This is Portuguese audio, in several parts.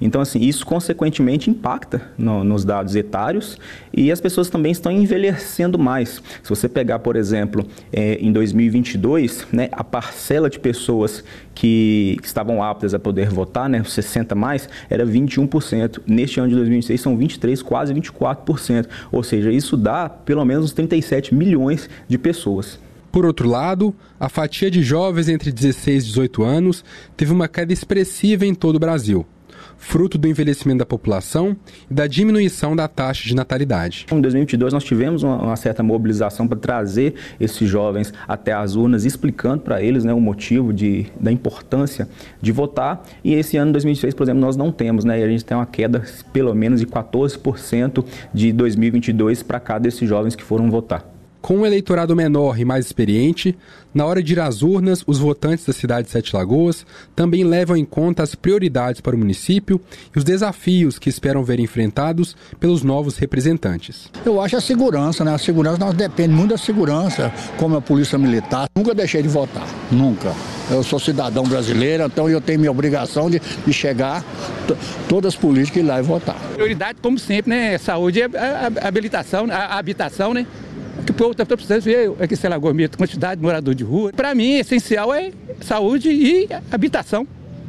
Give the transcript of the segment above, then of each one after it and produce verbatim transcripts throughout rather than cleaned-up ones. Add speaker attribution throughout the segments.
Speaker 1: Então, assim, isso consequentemente impacta no, nos dados etários e as pessoas também estão envelhecendo mais. Se você pegar, por exemplo, é, em dois mil e vinte e dois, né, a parcela de pessoas que, que estavam aptas a poder votar, né, sessenta mais, era vinte e um por cento. Neste ano de dois mil e vinte e seis são vinte e três por cento, quase vinte e quatro por cento. Ou seja, isso dá pelo menos uns trinta e sete milhões de pessoas.
Speaker 2: Por outro lado, a fatia de jovens entre dezesseis e dezoito anos teve uma queda expressiva em todo o Brasil, fruto do envelhecimento da população e da diminuição da taxa de natalidade.
Speaker 1: Em dois mil e vinte e dois nós tivemos uma, uma certa mobilização para trazer esses jovens até as urnas, explicando para eles, né, o motivo de, da importância de votar. E esse ano, dois mil e vinte e três, por exemplo, nós não temos, né, e a gente tem uma queda pelo menos de quatorze por cento de dois mil e vinte e dois para cá desses jovens que foram votar.
Speaker 2: Com um eleitorado menor e mais experiente, na hora de ir às urnas, os votantes da cidade de Sete Lagoas também levam em conta as prioridades para o município e os desafios que esperam ver enfrentados pelos novos representantes.
Speaker 3: Eu acho a segurança, né? A segurança, nós depende muito da segurança, como a polícia militar. Nunca deixei de votar, nunca. Eu sou cidadão brasileiro, então eu tenho minha obrigação de, de chegar t- todas as políticas e ir lá e votar.
Speaker 4: Prioridade, como sempre, né? Saúde e habilitação, a habitação, né? Que o povo está precisando ver aqui, sei lá, a quantidade de morador de rua. Para mim, essencial é saúde e habitação,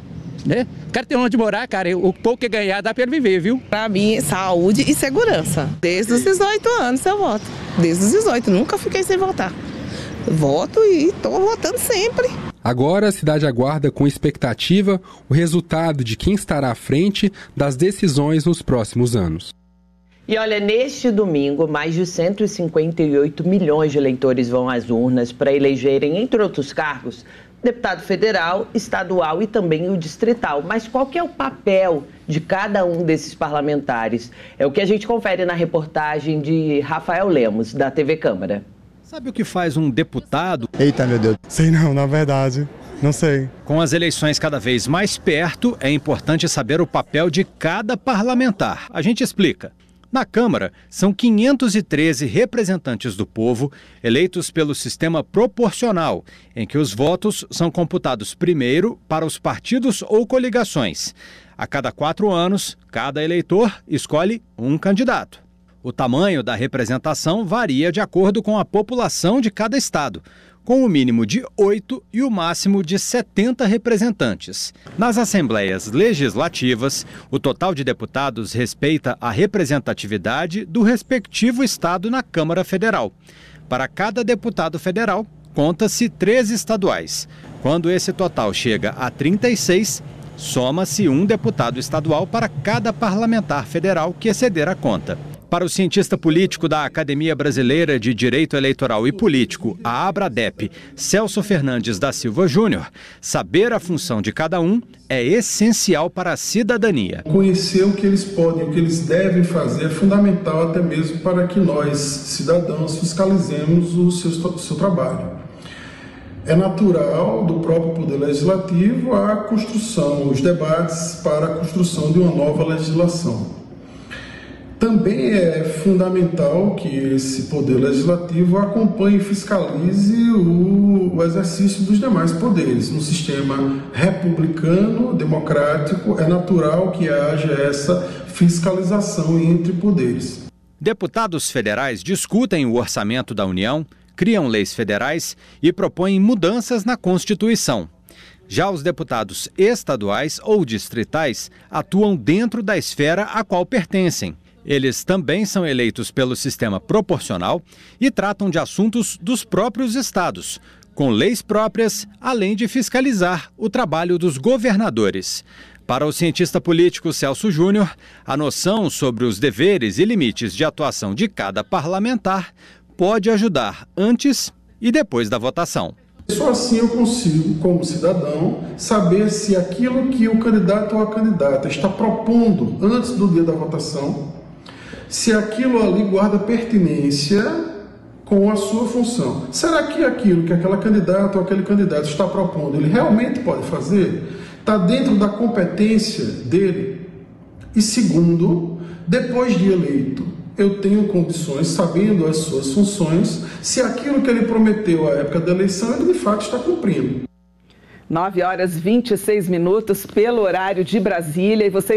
Speaker 4: né? O cara tem onde morar, cara, o pouco que ganhar dá para ele viver, viu?
Speaker 5: Para mim, saúde e segurança. Desde os dezoito anos eu voto. Desde os dezoito, nunca fiquei sem votar. Voto e estou votando sempre.
Speaker 2: Agora a cidade aguarda com expectativa o resultado de quem estará à frente das decisões nos próximos anos.
Speaker 6: E olha, neste domingo, mais de cento e cinquenta e oito milhões de eleitores vão às urnas para elegerem, entre outros cargos, deputado federal, estadual e também o distrital. Mas qual que é o papel de cada um desses parlamentares? É o que a gente confere na reportagem de Rafael Lemos, da T V Câmara.
Speaker 7: Sabe o que faz um deputado?
Speaker 8: Eita, meu Deus. Sei não, na verdade. Não sei.
Speaker 7: Com as eleições cada vez mais perto, é importante saber o papel de cada parlamentar. A gente explica. Na Câmara, são quinhentos e treze representantes do povo eleitos pelo sistema proporcional, em que os votos são computados primeiro para os partidos ou coligações. A cada quatro anos, cada eleitor escolhe um candidato. O tamanho da representação varia de acordo com a população de cada estado, com o mínimo de oito e o máximo de setenta representantes. Nas assembleias legislativas, o total de deputados respeita a representatividade do respectivo estado na Câmara Federal. Para cada deputado federal, conta-se três estaduais. Quando esse total chega a trinta e seis, soma-se um deputado estadual para cada parlamentar federal que exceder a conta. Para o cientista político da Academia Brasileira de Direito Eleitoral e Político, a ABRADEP, Celso Fernandes da Silva Júnior, saber a função de cada um é essencial para a cidadania.
Speaker 9: Conhecer o que eles podem, o que eles devem fazer é fundamental até mesmo para que nós, cidadãos, fiscalizemos o seu, o seu trabalho. É natural do próprio Poder Legislativo a construção, os debates para a construção de uma nova legislação. Também é fundamental que esse Poder Legislativo acompanhe e fiscalize o, o exercício dos demais poderes. No sistema republicano, democrático, é natural que haja essa fiscalização entre poderes.
Speaker 7: Deputados federais discutem o orçamento da União, criam leis federais e propõem mudanças na Constituição. Já os deputados estaduais ou distritais atuam dentro da esfera a qual pertencem. Eles também são eleitos pelo sistema proporcional e tratam de assuntos dos próprios estados, com leis próprias, além de fiscalizar o trabalho dos governadores. Para o cientista político Celso Júnior, a noção sobre os deveres e limites de atuação de cada parlamentar pode ajudar antes e depois da votação.
Speaker 9: Só assim eu consigo, como cidadão, saber se aquilo que o candidato ou a candidata está propondo antes do dia da votação, se aquilo ali guarda pertinência com a sua função. Será que aquilo que aquela candidata ou aquele candidato está propondo, ele realmente pode fazer? Está dentro da competência dele? E segundo, depois de eleito, eu tenho condições, sabendo as suas funções, se aquilo que ele prometeu à época da eleição, ele de fato está cumprindo.
Speaker 10: nove horas e vinte e seis minutos pelo horário de Brasília e você